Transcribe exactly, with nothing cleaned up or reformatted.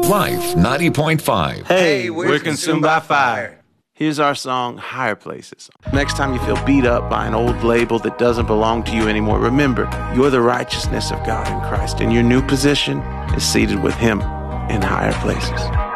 Life ninety point five. Hey, we're, we're consumed by fire. Here's our song, Higher Places. Next time you feel beat up by an old label that doesn't belong to you anymore, remember, you're the righteousness of God in Christ, and your new position is seated with Him in higher places.